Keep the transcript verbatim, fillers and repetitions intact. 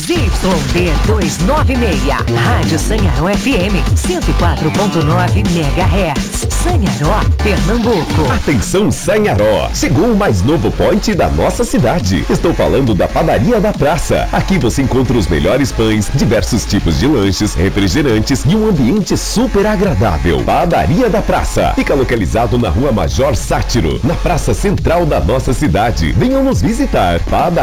Z Y D duzentos e noventa e seis. Rádio Sanharó F M cento e quatro ponto nove megahertz. Sanharó, Pernambuco. Atenção Sanharó, chegou o mais novo point da nossa cidade. Estou falando da Padaria da Praça. Aqui você encontra os melhores pães, diversos tipos de lanches, refrigerantes e um ambiente super agradável. Padaria da Praça fica localizado na Rua Major Sátiro, na praça central da nossa cidade. Venham nos visitar. Padaria